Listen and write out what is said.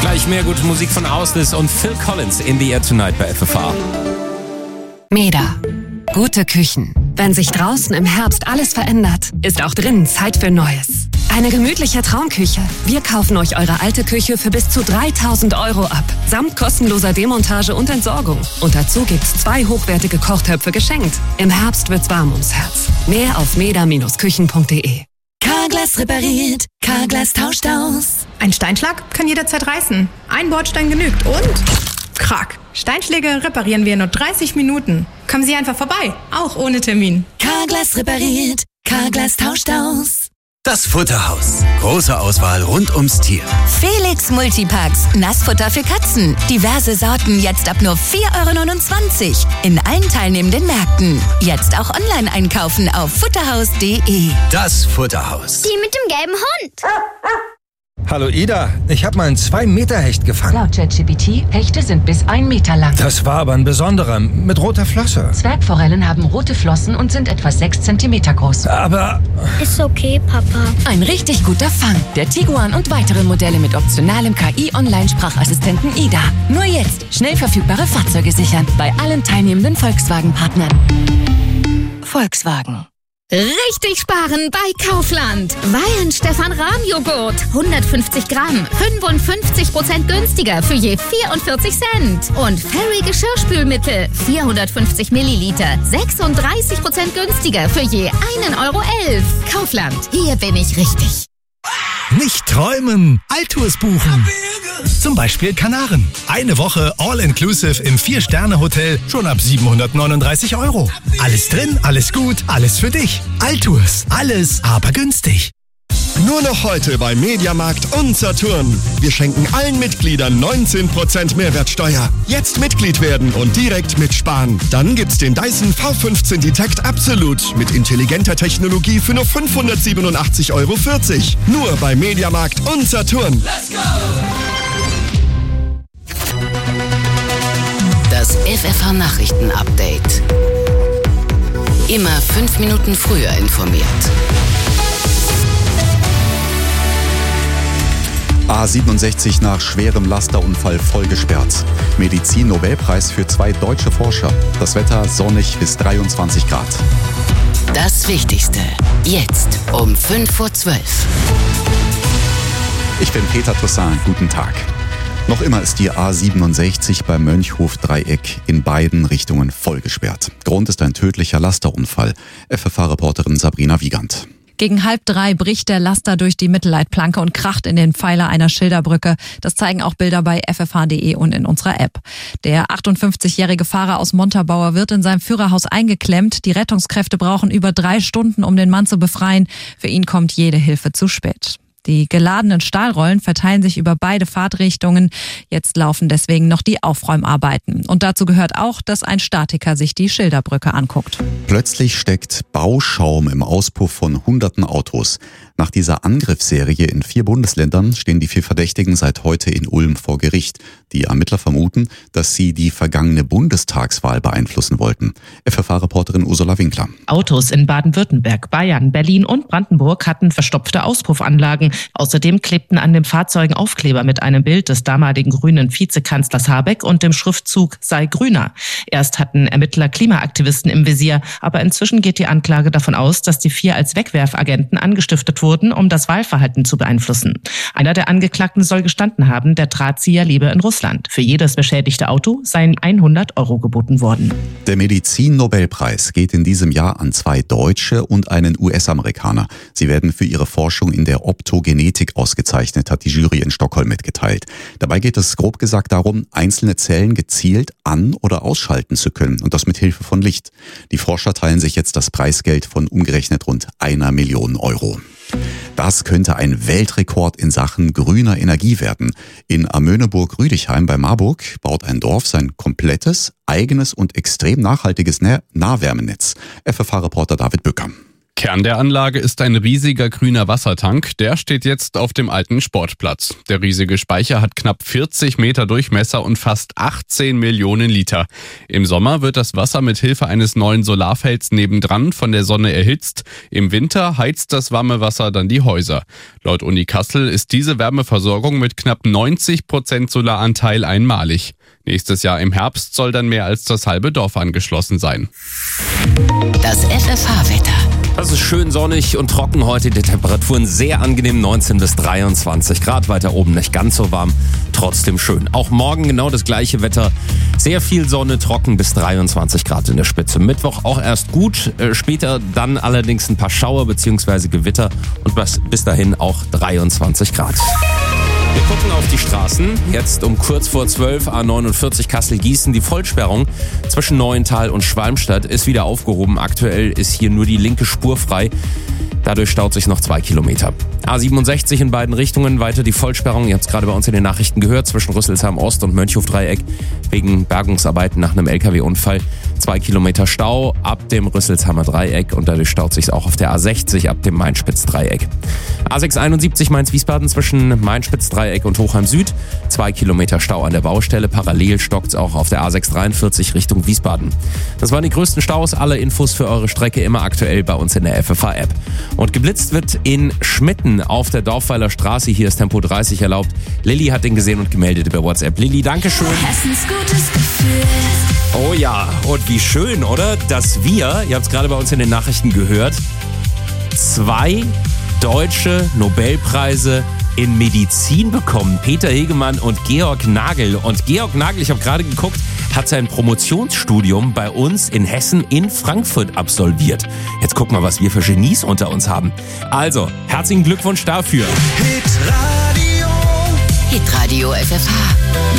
Gleich mehr gute Musik von Auslis und Phil Collins in the Air Tonight bei FFH. Meda. Gute Küchen. Wenn sich draußen im Herbst alles verändert, ist auch drinnen Zeit für Neues. Eine gemütliche Traumküche. Wir kaufen euch eure alte Küche für bis zu 3.000 € ab. Samt kostenloser Demontage und Entsorgung. Und dazu gibt's 2 hochwertige Kochtöpfe geschenkt. Im Herbst wird's warm ums Herz. Mehr auf meda-küchen.de. Carglass repariert. Carglass tauscht aus. Ein Steinschlag kann jederzeit reißen. Ein Bordstein genügt und... Krack. Steinschläge reparieren wir in nur 30 Minuten. Kommen Sie einfach vorbei, auch ohne Termin. Carglass repariert. Carglass tauscht aus. Das Futterhaus. Große Auswahl rund ums Tier. Felix Multipacks. Nassfutter für Katzen. Diverse Sorten jetzt ab nur 4,29 € in allen teilnehmenden Märkten. Jetzt auch online einkaufen auf futterhaus.de. Das Futterhaus. Die mit dem gelben Hund. Hallo Ida, ich habe mal einen 2-Meter-Hecht gefangen. Laut ChatGPT, Hechte sind bis 1 Meter lang. Das war aber ein besonderer, mit roter Flosse. Zwergforellen haben rote Flossen und sind etwa 6 Zentimeter groß. Aber... Ist okay, Papa. Ein richtig guter Fang. Der Tiguan und weitere Modelle mit optionalem KI-Online-Sprachassistenten Ida. Nur jetzt schnell verfügbare Fahrzeuge sichern. Bei allen teilnehmenden Volkswagen-Partnern. Volkswagen. Richtig sparen bei Kaufland. Weihen Stefan Rahm Joghurt. 150 Gramm. 55% günstiger für je 44 Cent. Und Fairy Geschirrspülmittel. 450 Milliliter. 36% günstiger für je 1,11 €. Kaufland. Hier bin ich richtig. Nicht träumen, Altours buchen. Zum Beispiel Kanaren. Eine Woche All-Inclusive im 4-Sterne-Hotel schon ab 739 €. Alles drin, alles gut, alles für dich. Altours. Alles, aber günstig. Nur noch heute bei Mediamarkt und Saturn. Wir schenken allen Mitgliedern 19% Mehrwertsteuer. Jetzt Mitglied werden und direkt mitsparen. Dann gibt's den Dyson V15 Detect Absolute mit intelligenter Technologie für nur 587,40 €. Nur bei Mediamarkt und Saturn. Let's go! Das FFH Nachrichten Update. Immer 5 Minuten früher informiert. A67 nach schwerem Lasterunfall voll gesperrt. Medizin-Nobelpreis für 2 deutsche Forscher. Das Wetter sonnig bis 23 Grad. Das Wichtigste. Jetzt um 5:12 Uhr. Ich bin Peter Toussaint. Guten Tag. Noch immer ist die A67 beim Mönchhof-Dreieck in beiden Richtungen voll gesperrt. Grund ist ein tödlicher Lasterunfall. FFH-Reporterin Sabrina Wiegand. Gegen 2:30 bricht der Laster durch die Mittelleitplanke und kracht in den Pfeiler einer Schilderbrücke. Das zeigen auch Bilder bei ffh.de und in unserer App. Der 58-jährige Fahrer aus Montabaur wird in seinem Führerhaus eingeklemmt. Die Rettungskräfte brauchen über 3 Stunden, um den Mann zu befreien. Für ihn kommt jede Hilfe zu spät. Die geladenen Stahlrollen verteilen sich über beide Fahrtrichtungen. Jetzt laufen deswegen noch die Aufräumarbeiten. Und dazu gehört auch, dass ein Statiker sich die Schilderbrücke anguckt. Plötzlich steckt Bauschaum im Auspuff von hunderten Autos. Nach dieser Angriffsserie in 4 Bundesländern stehen die 4 Verdächtigen seit heute in Ulm vor Gericht. Die Ermittler vermuten, dass sie die vergangene Bundestagswahl beeinflussen wollten. FFH-Reporterin Ursula Winkler. Autos in Baden-Württemberg, Bayern, Berlin und Brandenburg hatten verstopfte Auspuffanlagen. Außerdem klebten an den Fahrzeugen Aufkleber mit einem Bild des damaligen grünen Vizekanzlers Habeck und dem Schriftzug "Sei grüner". Erst hatten Ermittler Klimaaktivisten im Visier, aber inzwischen geht die Anklage davon aus, dass die 4 als Wegwerfagenten angestiftet wurden, um das Wahlverhalten zu beeinflussen. Einer der Angeklagten soll gestanden haben, der Drahtzieher lebe in Russland. Für jedes beschädigte Auto seien 100 € geboten worden. Der Medizin-Nobelpreis geht in diesem Jahr an 2 Deutsche und einen US-Amerikaner. Sie werden für ihre Forschung in der Optogenetik ausgezeichnet, hat die Jury in Stockholm mitgeteilt. Dabei geht es grob gesagt darum, einzelne Zellen gezielt an- oder ausschalten zu können und das mit Hilfe von Licht. Die Forscher teilen sich jetzt das Preisgeld von umgerechnet rund 1 Million €. Das könnte ein Weltrekord in Sachen grüner Energie werden. In Amöneburg-Rüdichheim bei Marburg baut ein Dorf sein komplettes, eigenes und extrem nachhaltiges Nahwärmenetz. FFH-Reporter David Bücker. Kern der Anlage ist ein riesiger grüner Wassertank. Der steht jetzt auf dem alten Sportplatz. Der riesige Speicher hat knapp 40 Meter Durchmesser und fast 18 Millionen Liter. Im Sommer wird das Wasser mit Hilfe eines neuen Solarfelds nebendran von der Sonne erhitzt. Im Winter heizt das warme Wasser dann die Häuser. Laut Uni Kassel ist diese Wärmeversorgung mit knapp 90% Solaranteil einmalig. Nächstes Jahr im Herbst soll dann mehr als das halbe Dorf angeschlossen sein. Das FFH-Wetter. Es ist schön sonnig und trocken heute, die Temperaturen sehr angenehm, 19 bis 23 Grad, weiter oben nicht ganz so warm, trotzdem schön. Auch morgen genau das gleiche Wetter, sehr viel Sonne, trocken bis 23 Grad in der Spitze. Mittwoch auch erst gut, später dann allerdings ein paar Schauer bzw. Gewitter und bis dahin auch 23 Grad. Wir gucken auf die Straßen. Jetzt um kurz vor 12, A49 Kassel-Gießen. Die Vollsperrung zwischen Neuental und Schwalmstadt ist wieder aufgehoben. Aktuell ist hier nur die linke Spur frei. Dadurch staut sich noch 2 Kilometer. A67 in beiden Richtungen, weiter die Vollsperrung. Ihr habt es gerade bei uns in den Nachrichten gehört, zwischen Rüsselsheim Ost und Mönchhof-Dreieck wegen Bergungsarbeiten nach einem LKW-Unfall. 2 Kilometer Stau ab dem Rüsselsheimer Dreieck und dadurch staut sich auch auf der A60 ab dem Mainspitz-Dreieck. A671 Mainz-Wiesbaden zwischen Mainspitz-Dreieck und Hochheim Süd. 2 Kilometer Stau an der Baustelle. Parallel stockt es auch auf der A643 Richtung Wiesbaden. Das waren die größten Staus. Alle Infos für eure Strecke immer aktuell bei uns in der FFH-App. Und geblitzt wird in Schmitten auf der Dorfweiler Straße. Hier ist Tempo 30 erlaubt. Lilly hat den gesehen und gemeldet über WhatsApp. Lilly, dankeschön. Hessens gutes Gefühl. Oh ja, und wie schön, oder? Dass wir, ihr habt es gerade bei uns in den Nachrichten gehört, 2 deutsche Nobelpreise in Medizin bekommen. Peter Hegemann und Georg Nagel. Und Georg Nagel, ich habe gerade geguckt, hat sein Promotionsstudium bei uns in Hessen in Frankfurt absolviert. Jetzt guck mal, was wir für Genies unter uns haben. Also, herzlichen Glückwunsch dafür. Hitradio FFH.